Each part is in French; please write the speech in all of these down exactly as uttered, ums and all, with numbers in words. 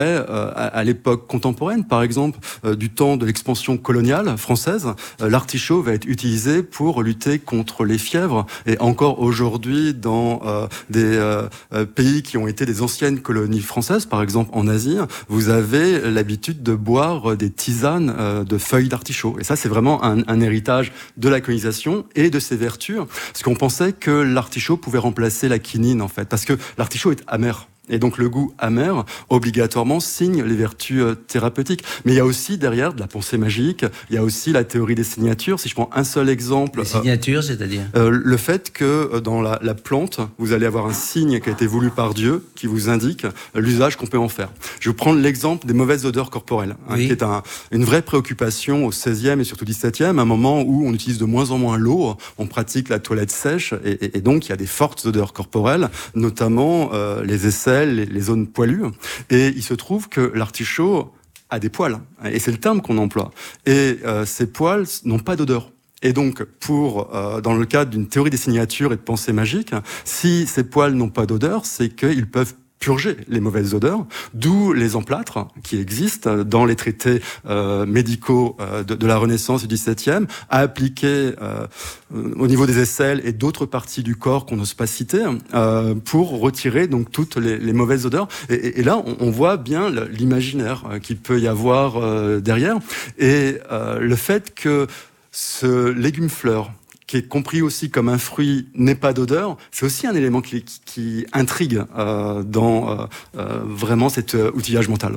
Euh, à, à l'époque contemporaine, par exemple, euh, du temps de l'expansion coloniale française, euh, l'artichaut va être utilisé pour lutter contre les fièvres. Et encore aujourd'hui, dans euh, des euh, euh, pays qui ont été des anciennes colonies françaises, par exemple en Asie, vous avez l'habitude de boire des tisanes euh, de feuilles d'artichaut. Et ça, c'est vraiment un, un héritage de la colonisation et de ses vertus, parce qu'on pensait que l'artichaut pouvait remplacer la quinine, en fait, parce que l'artichaut est amer. Et donc le goût amer, obligatoirement, signe les vertus euh, thérapeutiques. Mais il y a aussi derrière de la pensée magique, il y a aussi la théorie des signatures. Si je prends un seul exemple... Les signatures, euh, c'est-à-dire euh, le fait que euh, dans la, la plante, vous allez avoir un signe qui a été voulu par Dieu, qui vous indique l'usage qu'on peut en faire. Je vais vous prendre l'exemple des mauvaises odeurs corporelles, hein, oui. qui est un, une vraie préoccupation au seizième et surtout dix-septième, un moment où on utilise de moins en moins l'eau, on pratique la toilette sèche, et, et, et donc il y a des fortes odeurs corporelles, notamment euh, les aisselles, Les, les zones poilues, et il se trouve que l'artichaut a des poils, et c'est le terme qu'on emploie, et euh, ces poils n'ont pas d'odeur. Et donc, pour euh, dans le cadre d'une théorie des signatures et de pensée magique, si ces poils n'ont pas d'odeur, c'est qu'ils peuvent purger les mauvaises odeurs, d'où les emplâtres qui existent dans les traités euh, médicaux euh, de, de la Renaissance du dix-septième, à appliquer euh, au niveau des aisselles et d'autres parties du corps qu'on n'ose pas citer, euh, pour retirer donc toutes les, les mauvaises odeurs. Et, et, et là, on, on voit bien l'imaginaire euh, qu'il peut y avoir euh, derrière, et euh, le fait que ce légume-fleur, qui est compris aussi comme un fruit, n'ait pas d'odeur, c'est aussi un élément qui, qui, qui intrigue euh, dans euh, euh, vraiment cet euh, outillage mental.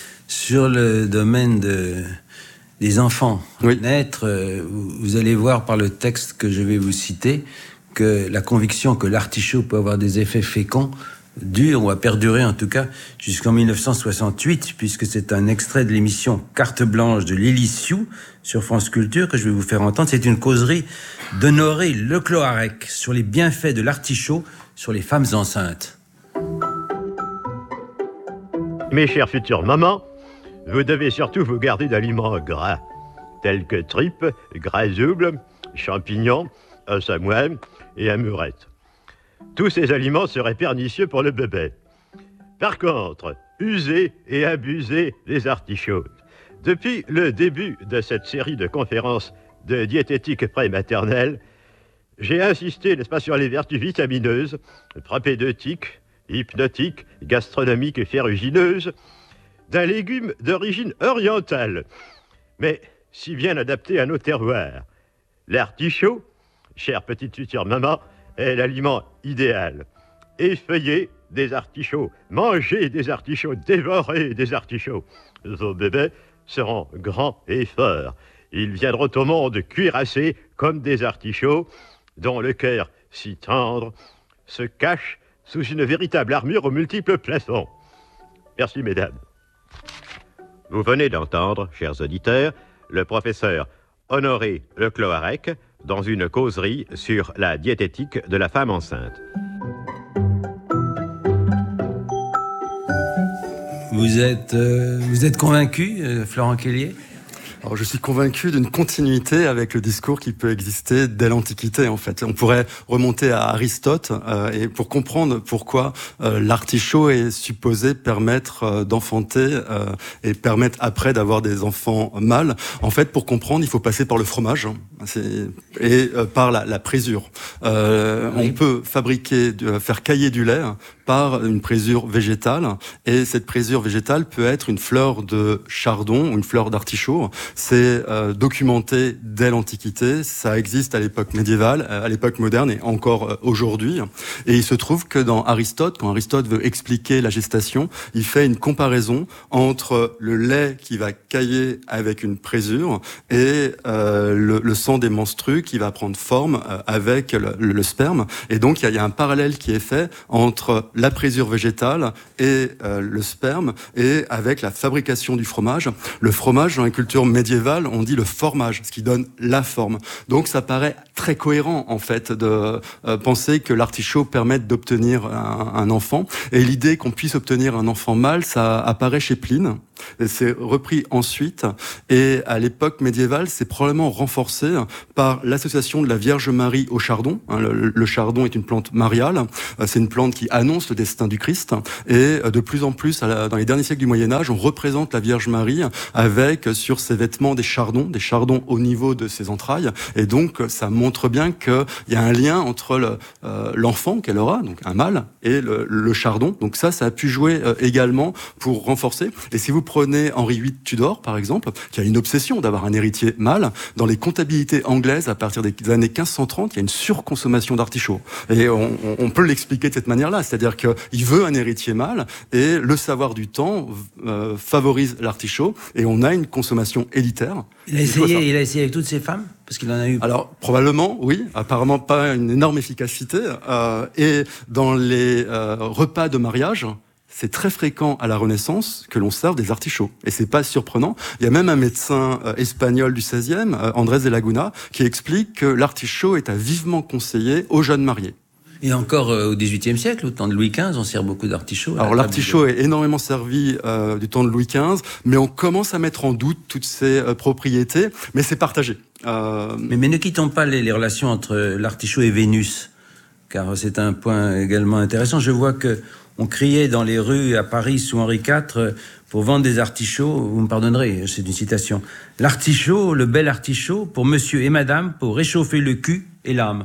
Sur le domaine de, des enfants, oui. naître, euh, vous, vous allez voir par le texte que je vais vous citer que la conviction que l'artichaut peut avoir des effets féconds dure, ou a perduré en tout cas, jusqu'en mille neuf cent soixante-huit, puisque c'est un extrait de l'émission Carte Blanche de Lily Sioux sur France Culture que je vais vous faire entendre. C'est une causerie d'Honoré Le Cloarec sur les bienfaits de l'artichaut sur les femmes enceintes. Mes chères futures mamans, vous devez surtout vous garder d'aliments gras, tels que tripes, grasoubles, champignons, os à moelle et amourettes. Tous ces aliments seraient pernicieux pour le bébé. Par contre, usez et abusez des artichauts. Depuis le début de cette série de conférences de diététique prématernelle, j'ai insisté, n'est-ce pas, sur les vertus vitamineuses, propédeutiques, hypnotiques, gastronomiques et ferrugineuses d'un légume d'origine orientale, mais si bien adapté à nos terroirs. L'artichaut, chère petite future maman, est l'aliment idéal. Effeuillez des artichauts, mangez des artichauts, dévorez des artichauts. Vos bébés seront grands et forts. Ils viendront au monde cuirassés comme des artichauts, dont le cœur si tendre se cache sous une véritable armure aux multiples plafonds. Merci, mesdames. Vous venez d'entendre, chers auditeurs, le professeur Honoré Le Cloarec dans une causerie sur la diététique de la femme enceinte. Vous êtes, euh, vous êtes convaincu, euh, Florent Kellier ? Alors, je suis convaincu d'une continuité avec le discours qui peut exister dès l'Antiquité, en fait. On pourrait remonter à Aristote euh, et pour comprendre pourquoi euh, l'artichaut est supposé permettre euh, d'enfanter euh, et permettre après d'avoir des enfants mâles. En fait, pour comprendre, il faut passer par le fromage c'est, et euh, par la, la présure. Euh, oui. On peut fabriquer, euh, faire cailler du lait par une présure végétale, et cette présure végétale peut être une fleur de chardon ou une fleur d'artichaut. C'est euh, documenté dès l'Antiquité, ça existe à l'époque médiévale, à l'époque moderne et encore euh, aujourd'hui. Et il se trouve que dans Aristote, quand Aristote veut expliquer la gestation, il fait une comparaison entre le lait qui va cailler avec une présure et euh, le, le sang des menstrues qui va prendre forme euh, avec le, le sperme. Et donc il y a, il y a un parallèle qui est fait entre la présure végétale et euh, le sperme, et avec la fabrication du fromage. Le fromage, dans la culture médiévale, on dit le formage, ce qui donne la forme. Donc ça paraît très cohérent en fait de euh, penser que l'artichaut permette d'obtenir un, un enfant. Et l'idée qu'on puisse obtenir un enfant mâle, ça apparaît chez Pline. Et c'est repris ensuite. Et à l'époque médiévale, c'est probablement renforcé par l'association de la Vierge Marie au chardon. Le, le chardon est une plante mariale. C'est une plante qui annonce le destin du Christ. Et de plus en plus, à la, dans les derniers siècles du Moyen-Âge, on représente la Vierge Marie avec sur ses vêtements des chardons, des chardons au niveau de ses entrailles. Et donc, ça montre bien qu'il y a un lien entre le, euh, l'enfant qu'elle aura, donc un mâle, et le, le chardon. Donc ça, ça a pu jouer euh, également pour renforcer. Et si vous prenez Henri huit Tudor, par exemple, qui a une obsession d'avoir un héritier mâle, dans les comptabilités anglaises, à partir des années quinze cent trente, il y a une surconsommation d'artichauts. Et on, on peut l'expliquer de cette manière-là, c'est-à-dire qu'il veut un héritier mâle, et le savoir du temps euh, favorise l'artichaut, et on a une consommation élitaire. Il a essayé, il a essayé avec toutes ses femmes, parce qu'il en a eu. Alors probablement, oui. Apparemment pas une énorme efficacité. Euh, et dans les euh, repas de mariage, c'est très fréquent à la Renaissance que l'on serve des artichauts. Et c'est pas surprenant. Il y a même un médecin euh, espagnol du seizième, euh, Andrés de Laguna, qui explique que l'artichaut est à vivement conseiller aux jeunes mariés. Et encore euh, au dix-huitième siècle, au temps de Louis quinze, on sert beaucoup d'artichauts. Alors l'artichaut est énormément servi euh, du temps de Louis quinze, mais on commence à mettre en doute toutes ses euh, propriétés, mais c'est partagé. Euh... Mais, mais ne quittons pas les, les relations entre l'artichaut et Vénus, car c'est un point également intéressant. Je vois que on criait dans les rues à Paris sous Henri quatre pour vendre des artichauts. Vous me pardonnerez, c'est une citation. L'artichaut, le bel artichaut, pour monsieur et madame, pour réchauffer le cul et l'âme.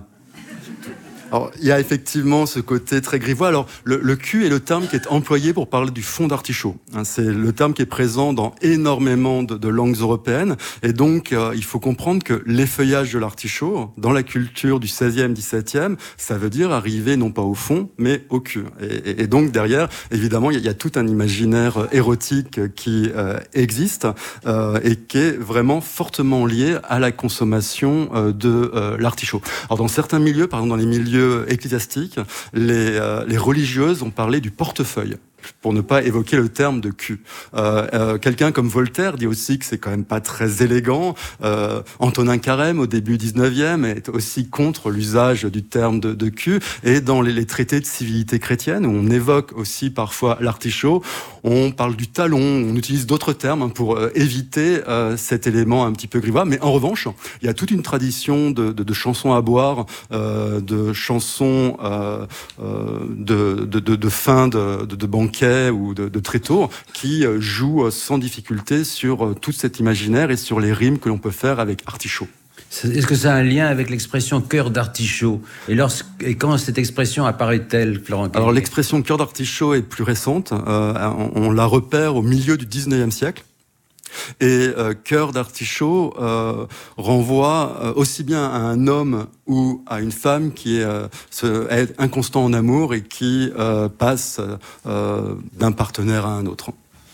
Alors, il y a effectivement ce côté très grivois. Alors, le, le cul est le terme qui est employé pour parler du fond d'artichaut. Hein, c'est le terme qui est présent dans énormément de, de langues européennes. Et donc, euh, il faut comprendre que l'effeuillage de l'artichaut, dans la culture du seizième, dix-septième, ça veut dire arriver non pas au fond, mais au cul. Et, et, et donc, derrière, évidemment, il y, a, il y a tout un imaginaire érotique qui euh, existe euh, et qui est vraiment fortement lié à la consommation euh, de euh, l'artichaut. Alors, dans certains milieux, par exemple dans les milieux ecclésiastiques, les, euh, les religieuses ont parlé du portefeuille, pour ne pas évoquer le terme de cul. Euh, euh, quelqu'un comme Voltaire dit aussi que c'est quand même pas très élégant. Euh, Antonin Carême, au début dix-neuvième, est aussi contre l'usage du terme de, de cul. Et dans les, les traités de civilité chrétienne, où on évoque aussi parfois l'artichaut, on parle du talon, on utilise d'autres termes pour euh, éviter euh, cet élément un petit peu grivois. Mais en revanche, il y a toute une tradition de, de, de chansons à boire, euh, de chansons euh, euh, de, de, de, de fin de, de, de banquet ou de, de tréteaux qui euh, jouent sans difficulté sur euh, tout cet imaginaire et sur les rimes que l'on peut faire avec artichaut. Est-ce que ça a un lien avec l'expression cœur d'artichaut ? Et, lorsque, et quand cette expression apparaît-elle, Florent ? Alors l'expression cœur d'artichaut est plus récente. Euh, on, on la repère au milieu du dix-neuvième siècle. Et euh, cœur d'artichaut euh, renvoie euh, aussi bien à un homme ou à une femme qui est, euh, se, est inconstant en amour et qui euh, passe euh, d'un partenaire à un autre.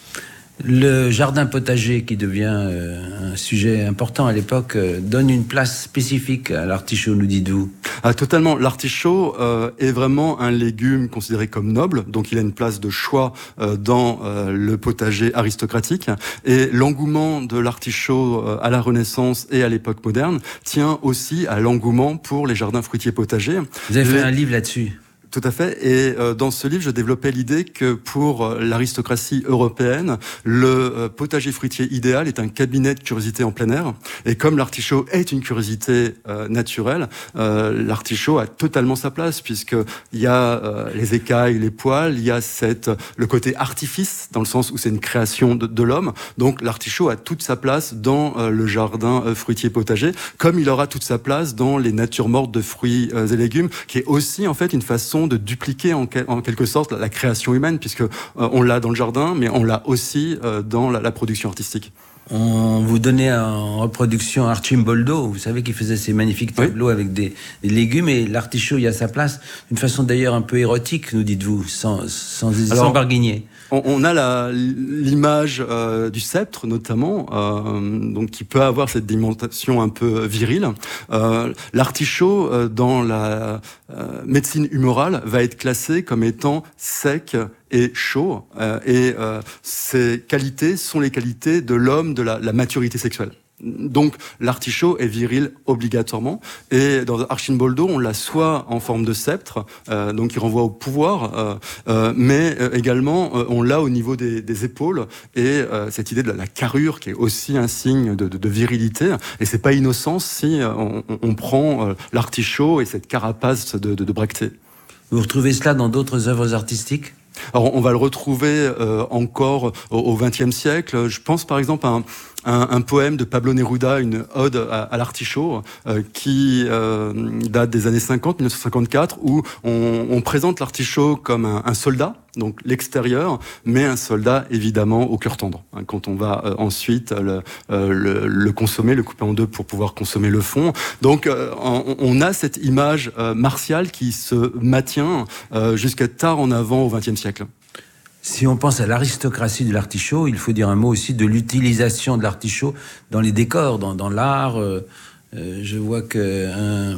Le jardin potager, qui devient euh, un sujet important à l'époque, euh, donne une place spécifique à l'artichaut, nous dites-vous ? Ah, totalement. L'artichaut euh, est vraiment un légume considéré comme noble, donc il a une place de choix euh, dans euh, le potager aristocratique. Et l'engouement de l'artichaut euh, à la Renaissance et à l'époque moderne tient aussi à l'engouement pour les jardins fruitiers potagers. Vous avez les... fait un livre là-dessus ? Tout à fait. Et euh, dans ce livre, je développais l'idée que pour euh, l'aristocratie européenne, le euh, potager fruitier idéal est un cabinet de curiosité en plein air. Et comme l'artichaut est une curiosité euh, naturelle, euh, l'artichaut a totalement sa place, puisque il y a euh, les écailles, les poils, il y a cette le côté artifice dans le sens où c'est une création de, de l'homme. Donc l'artichaut a toute sa place dans euh, le jardin euh, fruitier potager, comme il aura toute sa place dans les natures mortes de fruits euh, et légumes, qui est aussi en fait une façon de dupliquer en, quel, en quelque sorte la, la création humaine, puisque euh, on l'a dans le jardin, mais on l'a aussi euh, dans la, la production artistique. On vous donnait en reproduction Arcimboldo, vous savez, qui faisait ces magnifiques tableaux oui. avec des, des légumes, et l'artichaut y a sa place, d'une façon d'ailleurs un peu érotique, nous dites-vous, sans, sans, Alors, sans barguigner. On, on a la, l'image euh, du sceptre, notamment, euh, donc qui peut avoir cette dimension un peu virile. Euh, l'artichaut, euh, dans la euh, médecine humorale, va être classé comme étant sec et chaud, euh, et euh, ces qualités sont les qualités de l'homme de la, la maturité sexuelle. Donc l'artichaut est viril obligatoirement. Et dans Arcimboldo, on l'a soit en forme de sceptre, euh, donc qui renvoie au pouvoir, euh, euh, mais euh, également euh, on l'a au niveau des, des épaules. Et euh, cette idée de la, la carrure qui est aussi un signe de, de, de virilité. Et c'est pas innocent si euh, on, on prend euh, l'artichaut et cette carapace de, de, de bractée. Vous retrouvez cela dans d'autres œuvres artistiques ? Alors, on va le retrouver euh, encore au vingtième siècle. Je pense par exemple à un, un, un poème de Pablo Neruda, une ode à, à l'artichaut, euh, qui euh, date des années cinquante, mille neuf cent cinquante-quatre, où on, on présente l'artichaut comme un, un soldat, donc l'extérieur, mais un soldat évidemment au cœur tendre. Hein, quand on va euh, ensuite le, euh, le, le consommer, le couper en deux pour pouvoir consommer le fond. Donc, euh, on, on a cette image euh, martiale qui se maintient euh, jusqu'à tard en avant au vingtième siècle. Si on pense à l'aristocratie de l'artichaut, il faut dire un mot aussi de l'utilisation de l'artichaut dans les décors, dans, dans l'art. Euh, euh, je vois qu'un un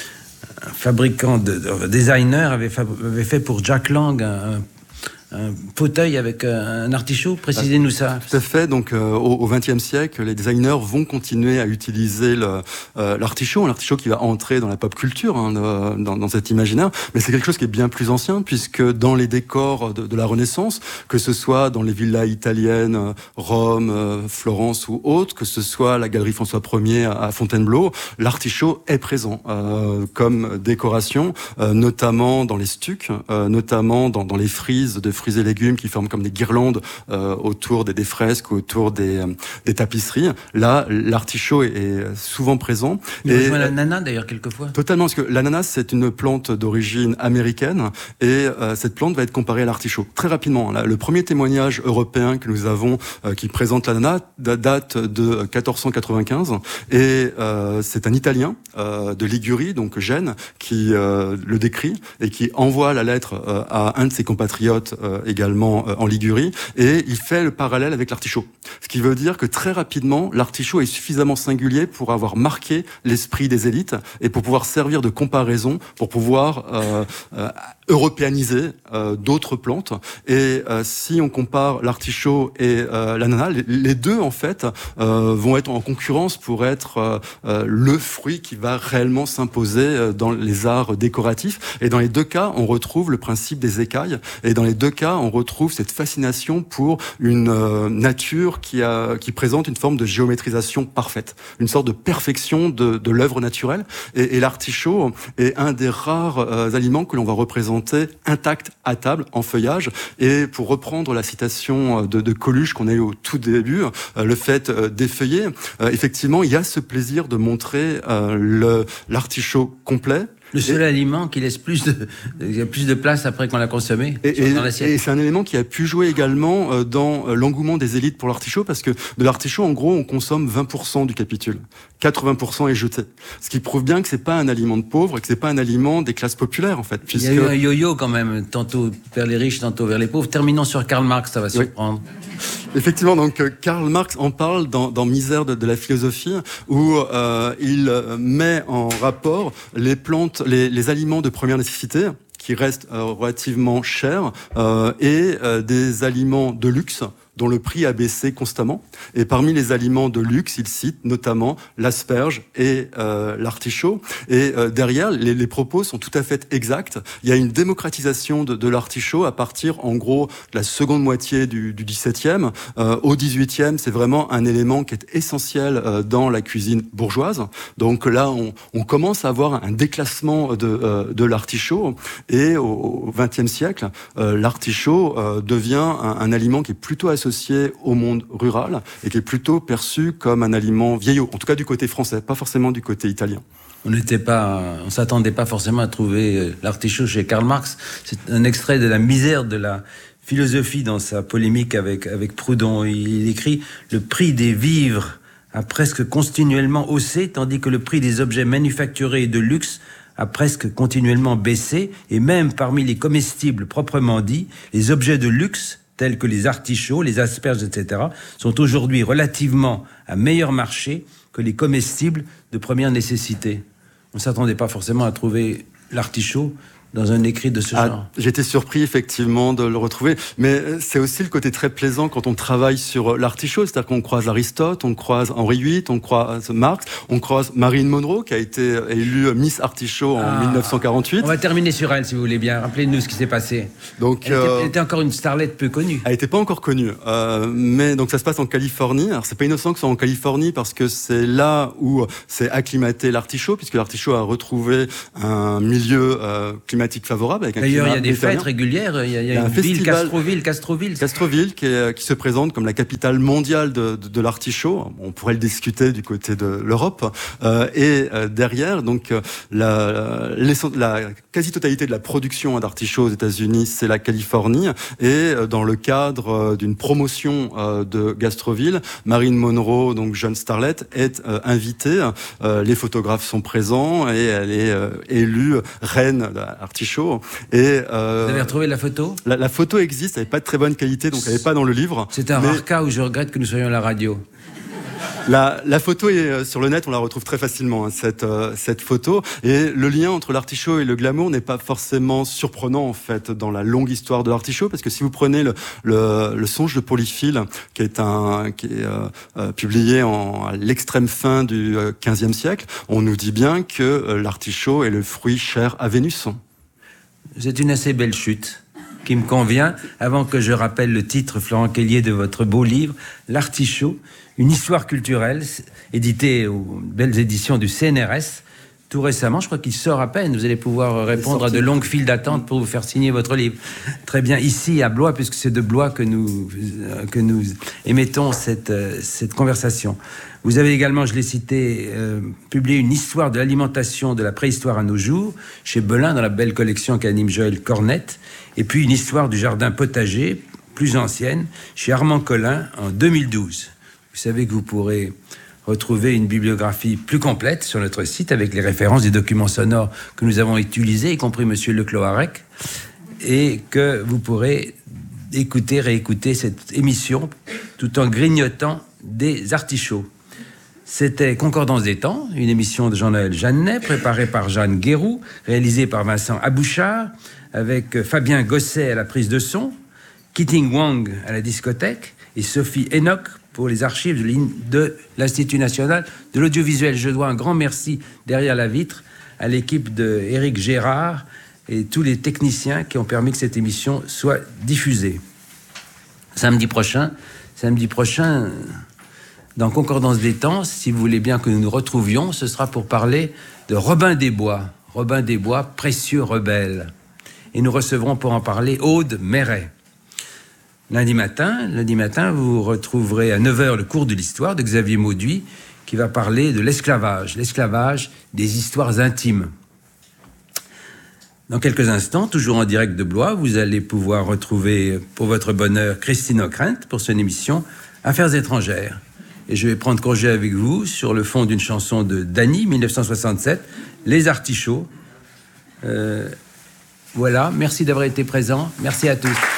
fabricant, de, de designer avait, avait fait pour Jack Lang un, un fauteuil avec un artichaut. Précisez-nous ça. Tout à fait. Donc, euh, au vingtième siècle, les designers vont continuer à utiliser le, euh, l'artichaut, l'artichaut qui va entrer dans la pop culture, hein, de, dans, dans cet imaginaire. Mais c'est quelque chose qui est bien plus ancien, puisque dans les décors de, de la Renaissance, que ce soit dans les villas italiennes, Rome, euh, Florence ou autres, que ce soit la galerie François Ier à, à Fontainebleau, l'artichaut est présent euh, comme décoration, euh, notamment dans les stucs, euh, notamment dans, dans les frises de fruits et légumes qui forment comme des guirlandes euh, autour des, des fresques, autour des, euh, des tapisseries. Là, l'artichaut est, est souvent présent. Il et rejoint l'ananas d'ailleurs quelquefois. Totalement, parce que l'ananas c'est une plante d'origine américaine et euh, cette plante va être comparée à l'artichaut très rapidement. Là, le premier témoignage européen que nous avons euh, qui présente l'ananas date de quatorze cent quatre-vingt-quinze et euh, c'est un Italien euh, de Ligurie, donc Gênes, qui euh, le décrit et qui envoie la lettre euh, à un de ses compatriotes Euh, également euh, en Ligurie, et il fait le parallèle avec l'artichaut. Ce qui veut dire que très rapidement, l'artichaut est suffisamment singulier pour avoir marqué l'esprit des élites et pour pouvoir servir de comparaison, pour pouvoir euh, euh, européaniser euh, d'autres plantes. Et euh, si on compare l'artichaut et euh, l'ananas, les, les deux en fait euh, vont être en concurrence pour être euh, euh, le fruit qui va réellement s'imposer euh, dans les arts décoratifs. Et dans les deux cas, on retrouve le principe des écailles. Et dans les deux cas, on retrouve cette fascination pour une euh, nature qui, a, qui présente une forme de géométrisation parfaite, une sorte de perfection de, de l'œuvre naturelle. Et, et l'artichaut est un des rares euh, aliments que l'on va représenter intact à table, en feuillage. Et pour reprendre la citation de, de Coluche qu'on a eu au tout début, euh, le fait euh, d'effeuiller, euh, effectivement, il y a ce plaisir de montrer euh, le, l'artichaut complet. Le seul et, aliment qui laisse plus de, il y a plus de place après qu'on l'a consommé et, et, dans l'assiette. Et c'est un élément qui a pu jouer également euh, dans euh, l'engouement des élites pour l'artichaut, parce que de l'artichaut, en gros, on consomme vingt pour cent du capitule. quatre-vingts pour cent est jeté. Ce qui prouve bien que c'est pas un aliment de pauvres et que c'est pas un aliment des classes populaires, en fait. Puisque... Il y a eu un yo-yo quand même, tantôt vers les riches, tantôt vers les pauvres. Terminons sur Karl Marx, ça va surprendre. Oui. Effectivement, donc euh, Karl Marx en parle dans, dans Misère de, de la philosophie, où euh, il met en rapport les plantes, les, les aliments de première nécessité, qui restent euh, relativement chers, euh, et euh, des aliments de luxe, dont le prix a baissé constamment. Et parmi les aliments de luxe, il cite notamment l'asperge et euh, l'artichaut. Et euh, derrière, les, les propos sont tout à fait exacts. Il y a une démocratisation de, de l'artichaut à partir, en gros, de la seconde moitié du, du dix-septième. Euh, au dix-huitième, c'est vraiment un élément qui est essentiel euh, dans la cuisine bourgeoise. Donc là, on, on commence à avoir un déclassement de, euh, de l'artichaut. Et au vingtième siècle, euh, l'artichaut euh, devient un, un aliment qui est plutôt associé associé au monde rural et qui est plutôt perçu comme un aliment vieillot, en tout cas du côté français, pas forcément du côté italien. On n'était pas, on s'attendait pas forcément à trouver l'artichaut chez Karl Marx. C'est un extrait de la misère de la philosophie dans sa polémique avec, avec Proudhon. Il écrit « Le prix des vivres a presque continuellement haussé, tandis que le prix des objets manufacturés et de luxe a presque continuellement baissé, et même parmi les comestibles proprement dits, les objets de luxe tels que les artichauts, les asperges, et cetera, sont aujourd'hui relativement à meilleur marché que les comestibles de première nécessité. On ne s'attendait pas forcément à trouver l'artichaut dans un écrit de ce ah, genre. J'étais surpris effectivement de le retrouver, mais c'est aussi le côté très plaisant quand on travaille sur l'artichaut, c'est-à-dire qu'on croise Aristote, on croise Henri huit, on croise Marx, on croise Marilyn Monroe qui a été élue Miss Artichaut en ah, mille neuf cent quarante-huit. On va terminer sur elle si vous voulez bien, rappelez-nous ce qui s'est passé. Donc, elle, euh, était, elle était encore une starlette peu connue. Elle n'était pas encore connue, euh, mais donc ça se passe en Californie. Alors c'est pas innocent que ce soit en Californie parce que c'est là où s'est acclimaté l'artichaut, puisque l'artichaut a retrouvé un milieu euh, climatique favorable avec un D'ailleurs, il y a des méditerranéen. Fêtes régulières. Il y a, il y a, il y a une ville, Castroville, Castroville. Castroville, qui, est, qui se présente comme la capitale mondiale de, de, de l'artichaut. On pourrait le discuter du côté de l'Europe. Euh, et euh, derrière, donc, la, la, la quasi-totalité de la production d'artichaut aux États-Unis, c'est la Californie. Et dans le cadre d'une promotion euh, de Castroville, Marilyn Monroe, donc jeune starlette, est euh, invitée. Euh, les photographes sont présents et elle est euh, élue reine de l'artichaut. Et euh, vous avez retrouvé la photo ? la, la photo existe, elle n'est pas de très bonne qualité, donc elle n'est pas dans le livre. C'est un mais... rare cas où je regrette que nous soyons à la radio. La, la photo est sur le net, on la retrouve très facilement, hein, cette, euh, cette photo. Et le lien entre l'artichaut et le glamour n'est pas forcément surprenant, en fait, dans la longue histoire de l'artichaut, parce que si vous prenez le, le, le Songe de Polyphile, qui est, un, qui est euh, euh, publié en, à l'extrême fin du quinzième siècle, on nous dit bien que euh, l'artichaut est le fruit cher à Vénus. C'est une assez belle chute qui me convient, avant que je rappelle le titre, Florent Kellier, de votre beau livre, L'artichaut, une histoire culturelle, édité aux belles éditions du C N R S, tout récemment. Je crois qu'il sort à peine. Vous allez pouvoir répondre à de longues files d'attente pour vous faire signer votre livre. Très bien. Ici, à Blois, puisque c'est de Blois que nous, que nous émettons cette, cette conversation. Vous avez également, je l'ai cité, euh, publié une histoire de l'alimentation de la préhistoire à nos jours, chez Belin, dans la belle collection qu'anime Joël Cornette. Et puis une histoire du jardin potager, plus ancienne, chez Armand Collin, en deux mille douze. Vous savez que vous pourrez retrouver une bibliographie plus complète sur notre site avec les références des documents sonores que nous avons utilisés, y compris Monsieur Lecloarec, et que vous pourrez écouter, réécouter cette émission tout en grignotant des artichauts. C'était Concordance des temps, une émission de Jean-Noël Jeannet, préparée par Jeanne Guéroux, réalisée par Vincent Abouchard, avec Fabien Gosset à la prise de son, Keating Wang à la discothèque et Sophie Enoch pour les archives de l'Institut national de l'audiovisuel. Je dois un grand merci derrière la vitre à l'équipe de Éric Gérard et tous les techniciens qui ont permis que cette émission soit diffusée. Samedi prochain, samedi prochain, dans Concordance des temps, si vous voulez bien que nous nous retrouvions, ce sera pour parler de Robin des Bois. Robin des Bois, précieux rebelle. Et nous recevrons pour en parler Aude Méret. Lundi matin, lundi matin, vous retrouverez à neuf heures le cours de l'histoire de Xavier Mauduit qui va parler de l'esclavage, l'esclavage des histoires intimes. Dans quelques instants, toujours en direct de Blois, vous allez pouvoir retrouver pour votre bonheur Christine Ockrent pour son émission Affaires étrangères. Et je vais prendre congé avec vous sur le fond d'une chanson de Dany, mille neuf cent soixante-sept, Les Artichauts. Euh, voilà, merci d'avoir été présents. Merci à tous.